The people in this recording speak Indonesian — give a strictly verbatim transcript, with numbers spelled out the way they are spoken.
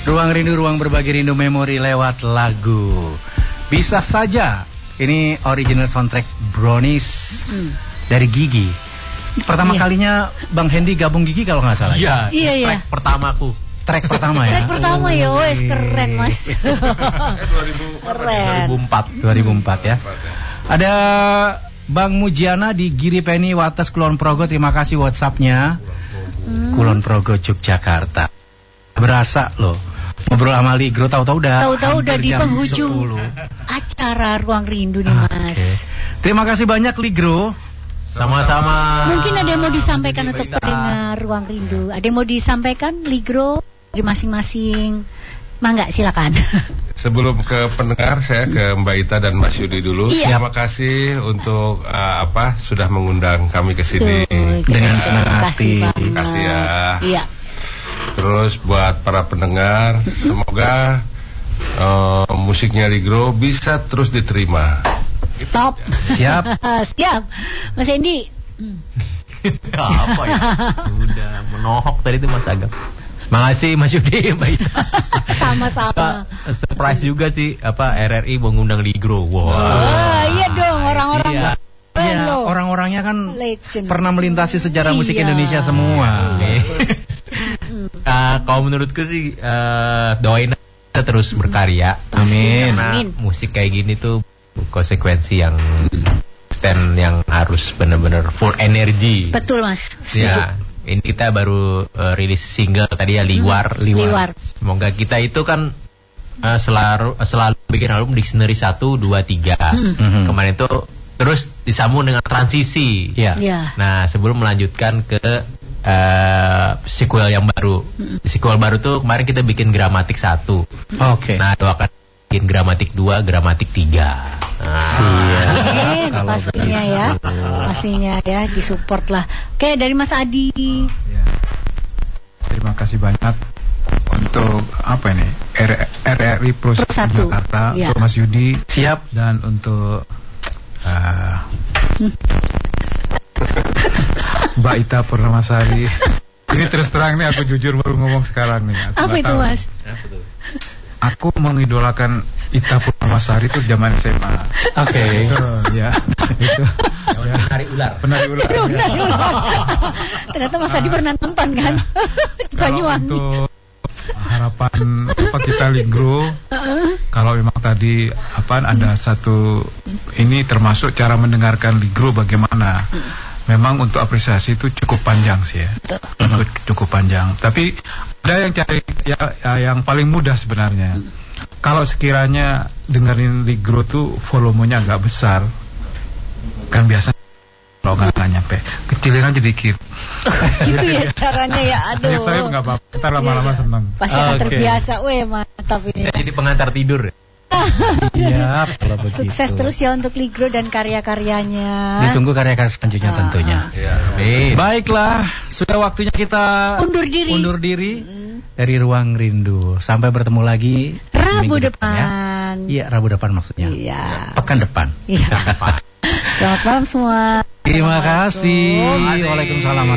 Ruang Rindu, ruang berbagi rindu memori lewat lagu. Bisa saja. Ini original soundtrack Brownies hmm. dari Gigi. Pertama iya. kalinya Bang Hendy gabung Gigi kalau nggak salah. Iya, iya, iya. Track pertamaku. Track pertama ya. Track pertama ya, wes keren mas. dua ribu empat dua ribu empat ya. Ada Bang Mujiana di Giri Penny Wates Kulon Progo. Terima kasih WhatsAppnya. Hmm. Kulon Progo Yogyakarta. Berasa loh. Ngobrol sama Ligro tahu-tahu udah tahu-tahu udah di penghujung sepuluh acara Ruang Rindu nih mas. Okay. Terima kasih banyak Ligro. Sama-sama. Mungkin ada yang mau disampaikan untuk pendengar Ruang Rindu. Ada yang mau disampaikan Ligro dari masing-masing. Mangga silakan. Sebelum ke pendengar, saya ke Mbak Ita dan Mas Yudi dulu. Iya. Terima kasih untuk uh, apa sudah mengundang kami ke sini dengan senang hati. Terima kasih ya. Iya. Terus buat para pendengar, semoga uh, musiknya Ligro bisa terus diterima. Top. Siap. Siap. Mas Hendy. Hmm. Apa ya? Udah menohok tadi itu Mas Agam. Makasih Mas Yudi, Mbak Ita. Sama-sama. Surprise juga sih apa R R I mau ngundang Ligro. Wow. Oh, iya dong orang-orang. Iya. Ya, orang-orangnya kan legend. Pernah melintasi sejarah iya. musik Indonesia semua. Iya. uh, kalau menurutku sih uh, doain kita terus berkarya. Amin. Karena Amin. musik kayak gini tuh konsekuensi yang stand yang harus benar-benar full energi. Betul mas. Ya. Ini kita baru uh, rilis single tadi ya Liwar. Hmm, Liwar. Liwar. Semoga kita itu kan uh, selalu selalu bikin album Dictionary satu, dua, tiga. Hmm. Kemarin itu terus disambung dengan transisi. Ya. Ya. Nah, sebelum melanjutkan ke uh, sequel yang baru. Hmm. Sequel baru tuh kemarin kita bikin Gramatik satu. Oke. Okay. Nah, doakan bikin Gramatik dua, Gramatik tiga. Nah. Amin, pastinya ya. Pastinya ya, disupport lah. Oke, dari Mas Adi. Ya. Terima kasih banyak untuk apa ini? R R I Plus Jakarta, ya. Untuk Mas Yudi. Siap. Dan untuk uh, hmm. Mbak Ita Purnamasari. Ini terus terang nih, aku jujur baru ngomong sekarang nih. Aku apa itu tahu. Mas? Aku mengidolakan Ita Purnamasari itu zaman S M A. Oke. Okay. Ya. Itu. Ya. Penari ular. Penari ular. Ya. Ternyata Mas Adi pernah nonton kan? Di Banyuwangi. Untuk harapan apa kita Ligro, kalau memang tadi apa ada satu ini termasuk cara mendengarkan Ligro bagaimana. Memang untuk apresiasi itu cukup panjang sih ya. Cukup, cukup panjang. Tapi ada yang cari ya, ya yang paling mudah sebenarnya. Kalau sekiranya dengerin Ligro tuh volumenya agak besar, kan biasa kalau nggak nyampe, kecilin aja dikit. Gitu ya caranya ya, aduh. Saya nggak apa-apa, ntar lama-lama seneng. Pasti akan okay. terbiasa, weh mantap ini. Saya jadi pengantar tidur. Iya, kalau begitu. Sukses terus ya untuk Ligro dan karya-karyanya. Ditunggu karya-karya selanjutnya ah, tentunya. Ya, baiklah, sudah waktunya kita undur diri. Undur diri hmm. dari Ruang Rindu. Sampai bertemu lagi Rabu depan. Iya, ya. Rabu depan maksudnya. Iya. Pekan depan. Iya. Selamat malam semua. Terima kasih. Waalaikumsalam.